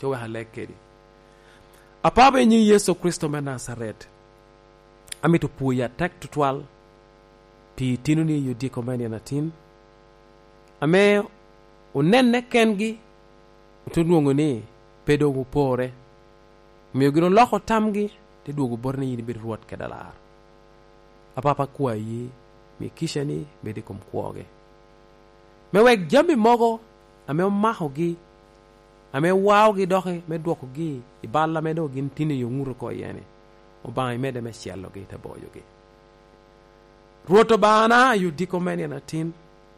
ke wa halekedi apabe nyi Yesu Kristo me Nazaret amitu puya tek tutwal pi tinuni yudi komani na tin ame unenne kengi tunwongo ni pedo gupore miyo gino loko tamgi te duogo borne yini bedi ruot kedalar apapa kwa yi mi kishani bedi kumkwoge mewek jambi mogo ame maho gi ame wow gi doke me duoko gi iballa me do gin tini yo nguro ko yene o bang me de me cielo gi te boyo gi ruoto bana yu diko meni na tin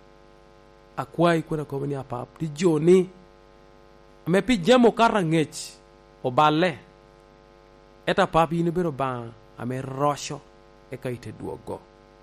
akwai kuna ko ni apap di joni ame pi jemo karangech o balle eta papi ni bero bang ame rosho e kaite duogo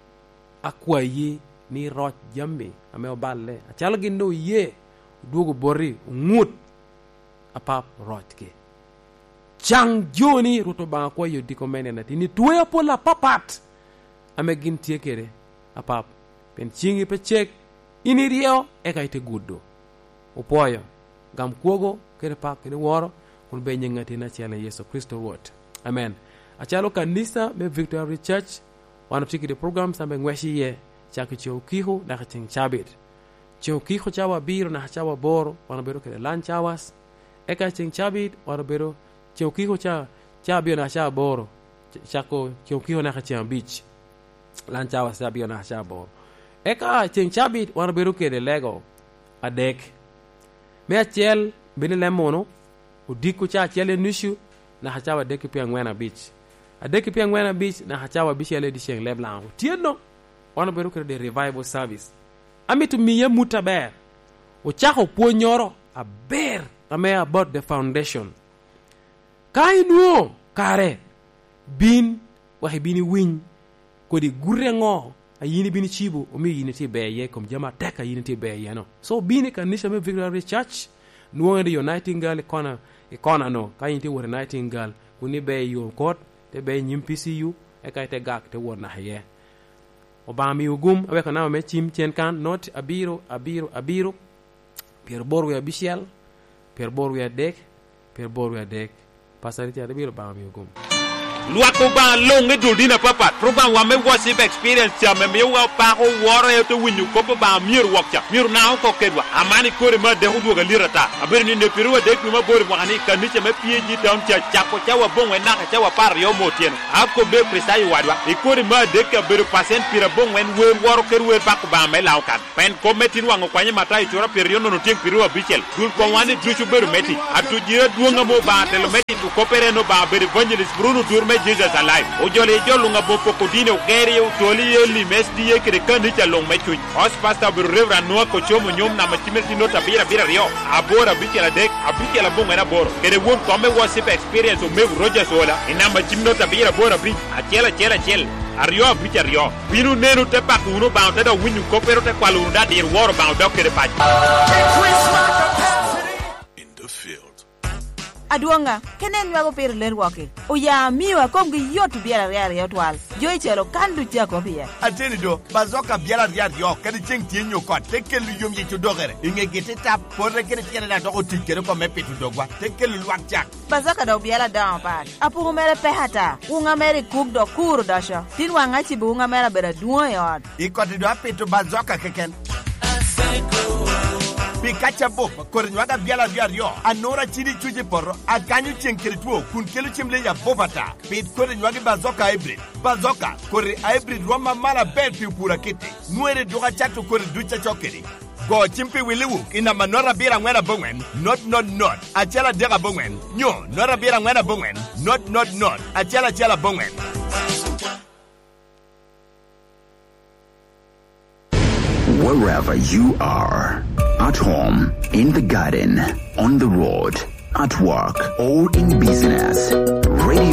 akwai ni roch jambi ame o balle achalo gi no ye duogo bori ngut apap roch ke chang joni ruto bang ko yo diko meni na tin ni tuya pola papat ame gin tiekere apap pen chingi pe chek ini rio e kaite guddo upoyo gam kuogo kere pak kene woro kun be nyangati na chele Yesu Kristo wot amen achalo kanisa me Victory Church wana tiki de programs ambe ngweshi ye chaki chio kiho na kaching chabit chio kiho chawa biro na chawa boro wana bero kere lunch hours e kaching chabit wana bero chio kiho cha bio na cha boro chako chio kiho na kaching beach lunch hours cha bio na cha boro eka ching chabit wana bero kere lego adek me achel bini lemono udiko cha achele nishu na hachawa deki pia ngwena beach adeki pia ngwena beach na hachawa beach ele di sheng leblango tieno wana bero kere de revival service amitu miye mutaber o chako puonyoro a ber ame about the foundation kainuo kare bin wahi bini win kodi gurengo ayini bini chibu omi yini ti beye kom jama teka yini ti beye no so bini kanisha me Victory Church nuonde yo Nightingale ikona no kayini ti wore Nightingale kuni be yo kot te be nyimpisi yu e kay te gak te wona haye obami ugum awe kana me chim chen kan not abiro per boru ya bishel per boru ya dek pasariti abiro bami ugum luako ba longe dudina papa program wa me worship experience ya me wa pa ko wore to winyu ko ba mir wakcha mir na ko kedwa amani kore ma de hudu ga lirata abirni ne piruwa de ma bori mo ani kaniche me pieji down cha chako chawa bongwe na cha wa par yo motien akko be presai wadwa e kore ma de ka beru pasen pira bongwen we woro kerwe pa ko ba me lawkan pen ko metin wango kwanye matai chora perio no ting piruwa bichel dul ko wani duchu beru meti atu jira duonga mo ba telo meti ko pere no ba beru evangelist Bruno Durme Jesus alive ojole jolunga bopo kodine ogeri utoli eli mesdi yekere kandicha long mechu os pastor bru reverend no ko chomo nyom na machimeti no tabira rio abora bikela dek abikela bonga na boro kere won come worship experience o me Roger Sola ina machimno tabira bora bi achela ario bicha rio binu nenu te pak uno ba te da winyu ko pero te kwalu da dir woro ba do kere pa in the field aduanga kenen wago per lerwake o ya miwa komgi yotu biara riari yotwal joy chelo kandu jako bia ateni do bazoka biara riari yo kedi chengti enyo kot tekelu yom yitu dogere inge gete tap porre kene tiene na dogo tikere ko mepetu dogwa tekelu luak jak bazoka do biara down pat apu mere pehata unga mere kuk do kuru dasha tin wanga chibu unga mere bera duo yod ikoti do apetu bazoka keken Pikacha bop kornywaga biala biario anora chini chuje porro aganyu chenkere tuo kun kelu chimle ya bovata pit kornywaga bazoka kore hybrid roma mala bel pura kete nuere doga chato kore ducha chokeri go chimpe wiliwu ina manora bira ngwena bongwen not achela dega bongwen nyo nora bira ngwena bongwen not achela bongwen. Wherever you are, at home, in the garden, on the road, at work, or in business, Radio